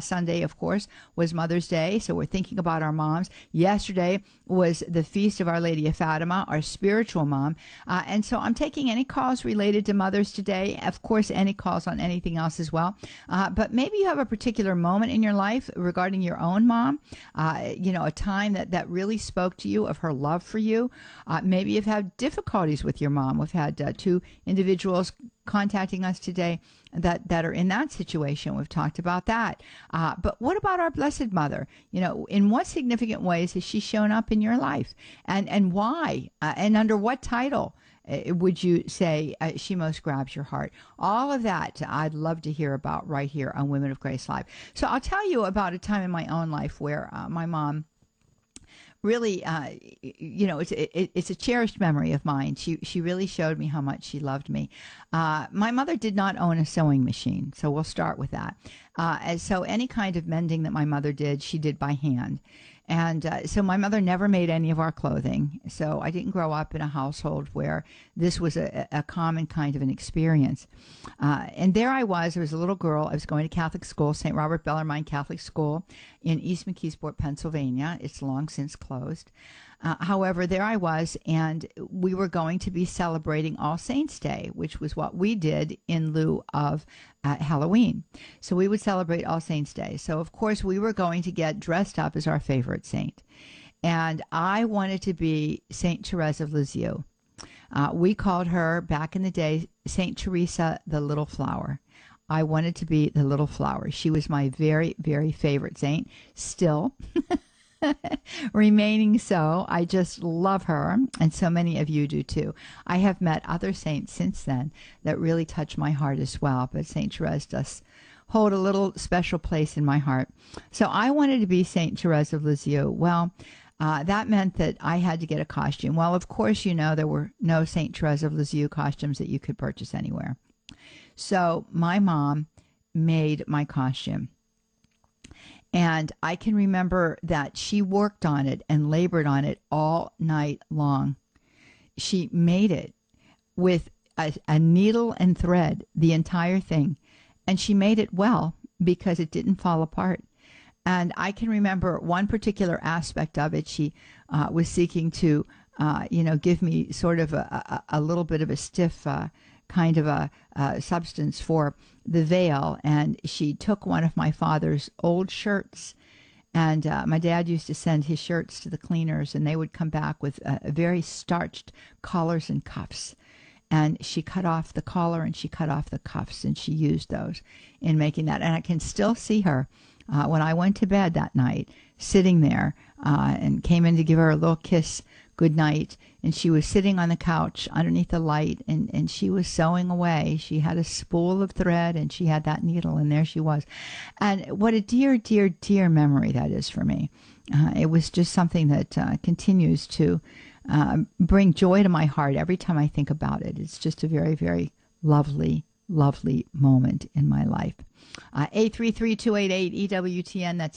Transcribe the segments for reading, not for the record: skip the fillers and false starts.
past Sunday, of course, was Mother's Day, so we're thinking about our moms. Yesterday was the Feast of Our Lady of Fatima, our spiritual mom. And so I'm taking any calls related to mothers today. Of course, any calls on anything else as well. But maybe you have a particular moment in your life regarding your own mom, a time that really spoke to you of her love for you. Maybe you've had difficulties with your mom. We've had two individuals contacting us today that are in that situation. We've talked about that. But what about our Blessed Mother? In what significant ways has she shown up in your life? And why? And under what title would you say she most grabs your heart? All of that I'd love to hear about right here on Women of Grace Live. So I'll tell you about a time in my own life where my mom really, it's a cherished memory of mine. She really showed me how much she loved me. My mother did not own a sewing machine, so we'll start with that. And so any kind of mending that my mother did, she did by hand. And so my mother never made any of our clothing. So I didn't grow up in a household where this was a common kind of an experience. And there I was a little girl. I was going to Catholic school, St. Robert Bellarmine Catholic School in East McKeesport, Pennsylvania. It's long since closed. However, there I was, and we were going to be celebrating All Saints' Day, which was what we did in lieu of Halloween. So we would celebrate All Saints' Day. So, of course, we were going to get dressed up as our favorite saint. And I wanted to be Saint Therese of Lisieux. We called her, back in the day, Saint Teresa the Little Flower. I wanted to be the Little Flower. She was my very, very favorite saint, still. Remaining so. I just love her, and so many of you do too. I have met other saints since then that really touch my heart as well, but Saint Therese does hold a little special place in my heart. So I wanted to be Saint Therese of Lisieux. Well, that meant that I had to get a costume. Well, of course, there were no Saint Therese of Lisieux costumes that you could purchase anywhere. So my mom made my costume. And I can remember that she worked on it and labored on it all night long. She made it with a needle and thread, the entire thing. And she made it well because it didn't fall apart. And I can remember one particular aspect of it. She was seeking to, give me sort of a little bit of a stiff kind of a substance for the veil, and she took one of my father's old shirts, and my dad used to send his shirts to the cleaners, and they would come back with very starched collars and cuffs, and she cut off the collar and she cut off the cuffs, and she used those in making that. And I can still see her when I went to bed that night, sitting there, and came in to give her a little kiss good night, and she was sitting on the couch underneath the light, and she was sewing away. She had a spool of thread, and she had that needle, and there she was. And what a dear, dear, dear memory that is for me. It was just something that continues to bring joy to my heart every time I think about it. It's just a very, very lovely, lovely moment in my life. 833-288-EWTN, that's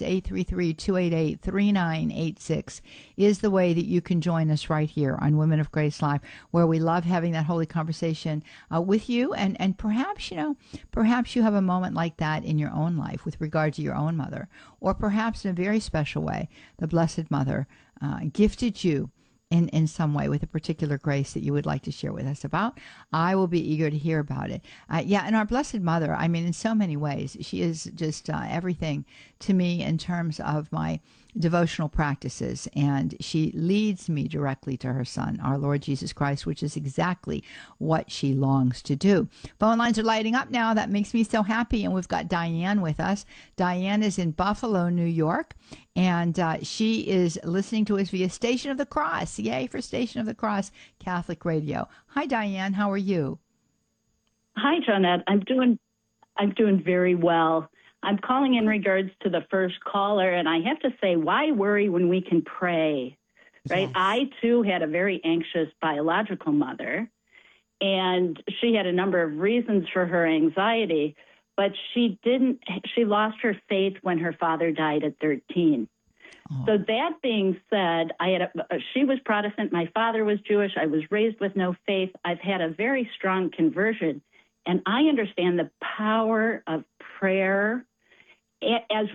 833-288-3986, is the way that you can join us right here on Women of Grace Live, where we love having that holy conversation with you. And perhaps, perhaps you have a moment like that in your own life with regard to your own mother, or perhaps in a very special way, the Blessed Mother gifted you in some way with a particular grace that you would like to share with us about. I will be eager to hear about it. And our Blessed Mother, I mean, in so many ways, she is just everything to me in terms of my devotional practices, and she leads me directly to her Son, our Lord Jesus Christ, which is exactly what she longs to do. Phone lines are lighting up now. That makes me so happy, and we've got Diane with us. Diane is in Buffalo, New York, and she is listening to us via Station of the Cross. Yay for Station of the Cross Catholic Radio. Hi, Diane. How are you? Hi, Jeanette. I'm doing very well. I'm calling in regards to the first caller, and I have to say, why worry when we can pray, right? Yes. I, too, had a very anxious biological mother, and she had a number of reasons for her anxiety, but she lost her faith when her father died at 13. Oh. So that being said, she was Protestant, my father was Jewish, I was raised with no faith. I've had a very strong conversion, and I understand the power of prayer as